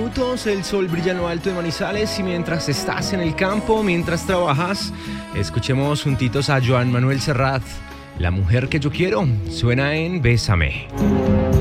minutos, el sol brilla en lo alto de Manizales y mientras estás en el campo, mientras trabajas, escuchemos juntitos a Joan Manuel Serrat. La mujer que yo quiero suena en Bésame.